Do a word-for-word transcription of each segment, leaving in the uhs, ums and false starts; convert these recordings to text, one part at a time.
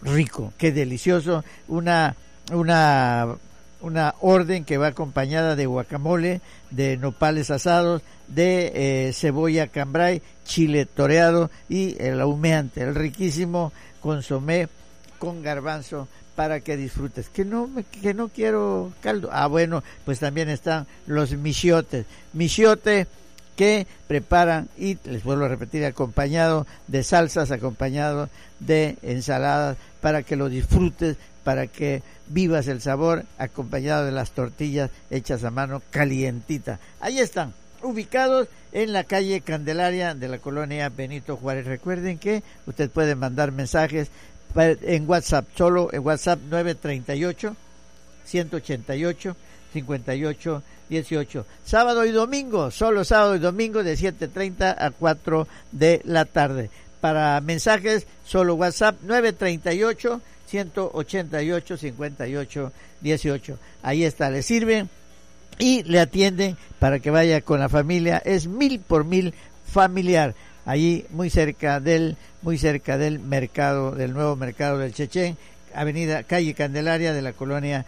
rico, qué delicioso, una una una orden que va acompañada de guacamole, de nopales asados, de eh, cebolla cambray, chile toreado y el humeante, el riquísimo consomé con garbanzo para que disfrutes. Que no que no quiero caldo. Ah, bueno, pues también están los michiotes. Michiote que preparan y les vuelvo a repetir, acompañado de salsas, acompañado de ensaladas, para que lo disfrutes, para que vivas el sabor, acompañado de las tortillas hechas a mano calientita. Ahí están, ubicados en la calle Candelaria de la colonia Benito Juárez. Recuerden que usted puede mandar mensajes en WhatsApp, solo en WhatsApp nueve treinta y ocho, ciento ochenta y ocho, cincuenta y ocho dieciocho. Sábado y domingo, solo sábado y domingo de siete treinta a cuatro de la tarde. Para mensajes, solo WhatsApp nueve treinta y ocho, ciento ochenta y ocho, cincuenta y ocho dieciocho. Ahí está, le sirven y le atienden para que vaya con la familia. Es mil por mil familiar. Allí muy cerca del, muy cerca del mercado, del nuevo mercado del Chechén, avenida calle Candelaria de la colonia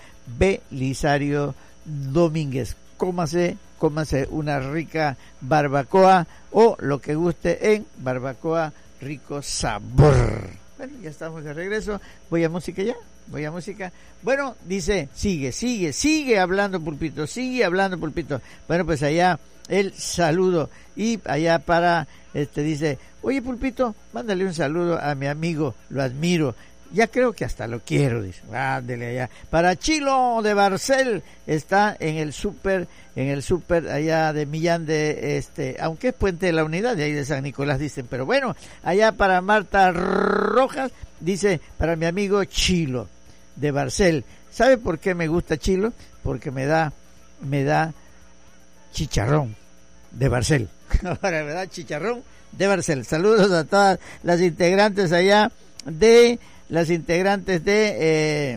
Belisario Domínguez. Cómase, cómase una rica barbacoa o lo que guste en barbacoa rico sabor. Bueno, ya estamos de regreso. Voy a música ya, voy a música. Bueno, dice, sigue, sigue, sigue hablando Pulpito, sigue hablando Pulpito. Bueno, pues allá el saludo y allá para, este dice, oye Pulpito, mándale un saludo a mi amigo, lo admiro. Ya creo que hasta lo quiero, dice. Ándele allá. Para Chilo de Barcel, está en el súper, en el súper allá de Millán de, este, aunque es Puente de la Unidad, de ahí de San Nicolás dicen, pero bueno, allá para Marta Rojas, dice, para mi amigo Chilo de Barcel. ¿Sabe por qué me gusta Chilo? Porque me da, me da chicharrón de Barcel. Ahora me da chicharrón de Barcel. Saludos a todas las integrantes allá de las integrantes de eh,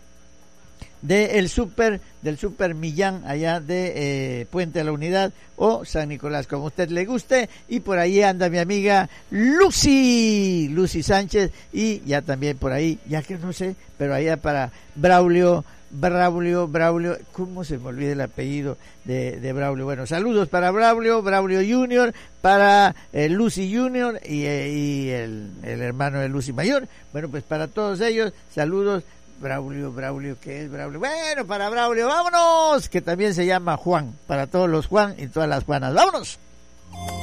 de el super del super Millán allá de eh, Puente de la Unidad o San Nicolás, como a usted le guste. Y por ahí anda mi amiga Lucy Lucy Sánchez, y ya también por ahí, ya que no sé, pero allá para Braulio Braulio, Braulio, ¿cómo se me olvida el apellido de, de Braulio? Bueno, saludos para Braulio, Braulio Junior, para eh, Lucy Junior y, eh, y el, el hermano de Lucy Mayor. Bueno, pues para todos ellos, saludos. Braulio, Braulio, ¿qué es Braulio? Bueno, para Braulio, vámonos, que también se llama Juan, para todos los Juan y todas las Juanas, vámonos.